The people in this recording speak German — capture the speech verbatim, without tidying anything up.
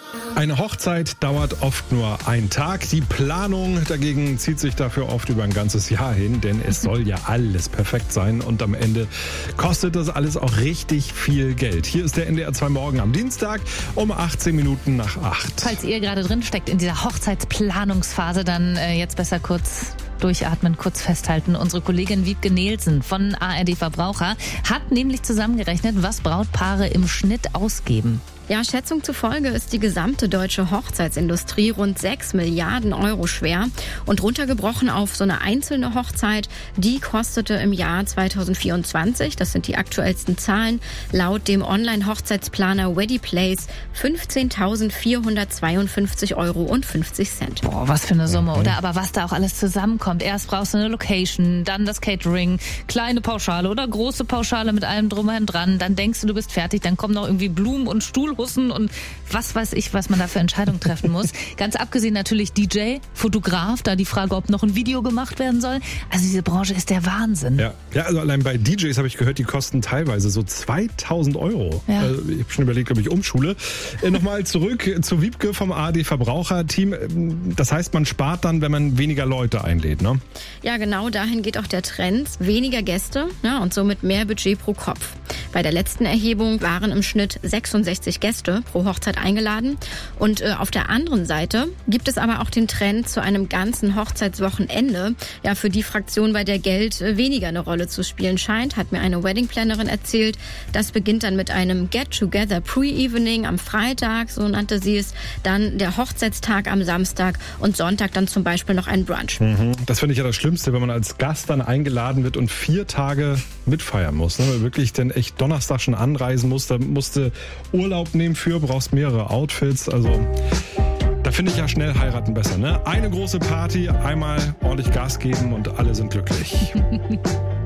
Eine Hochzeit dauert oft nur einen Tag. Die Planung dagegen zieht sich dafür oft über ein ganzes Jahr hin, denn es soll ja alles perfekt sein und am Ende kostet das alles auch richtig viel Geld. Hier ist der N D R zwei Morgen am Dienstag um achtzehn Minuten nach acht. Falls ihr gerade drin steckt in dieser Hochzeitsplanungsphase, dann äh, jetzt besser kurz durchatmen, kurz festhalten. Unsere Kollegin Wiebke Nielsen von A R D Verbraucher hat nämlich zusammengerechnet, was Brautpaare im Schnitt ausgeben. Ja, Schätzung zufolge ist die gesamte deutsche Hochzeitsindustrie rund sechs Milliarden Euro schwer. Und runtergebrochen auf so eine einzelne Hochzeit, die kostete im Jahr zweitausendvierundzwanzig, das sind die aktuellsten Zahlen, laut dem Online-Hochzeitsplaner Weddyplace fünfzehntausendvierhundertzweiundfünfzig Euro und fünfzig Cent. Boah, was für eine Summe, oder? Aber was da auch alles zusammenkommt. Erst brauchst du eine Location, dann das Catering, kleine Pauschale oder große Pauschale mit allem drum und dran. Dann denkst du, du bist fertig, dann kommen noch irgendwie Blumen und Stuhl und was weiß ich, was man da für Entscheidungen treffen muss. Ganz abgesehen natürlich D J, Fotograf, da die Frage, ob noch ein Video gemacht werden soll. Also diese Branche ist der Wahnsinn. Ja, ja, also allein bei D Js habe ich gehört, die kosten teilweise so zweitausend Euro. Ja. Also ich habe schon überlegt, ob ich umschule. Äh, Nochmal zurück zu Wiebke vom A R D Verbraucherteam. Das heißt, man spart dann, wenn man weniger Leute einlädt, ne? Ja, genau dahin geht auch der Trend. Weniger Gäste, ja, und somit mehr Budget pro Kopf. Bei der letzten Erhebung waren im Schnitt sechsundsechzig Gäste pro Hochzeit eingeladen. Und äh, auf der anderen Seite gibt es aber auch den Trend zu einem ganzen Hochzeitswochenende. Ja, für die Fraktion, bei der Geld äh, weniger eine Rolle zu spielen scheint, hat mir eine Weddingplanerin erzählt. Das beginnt dann mit einem Get-Together Pre-Evening am Freitag, so nannte sie es. Dann der Hochzeitstag am Samstag und Sonntag dann zum Beispiel noch ein Brunch. Mhm. Das finde ich ja das Schlimmste, wenn man als Gast dann eingeladen wird und vier Tage mitfeiern muss. Ne? Weil man wirklich dann echt Donnerstag schon anreisen muss. Da musste Urlaub nehmen für, brauchst mehrere Outfits. Also da finde ich ja schnell heiraten besser. Ne? Eine große Party, einmal ordentlich Gas geben und alle sind glücklich.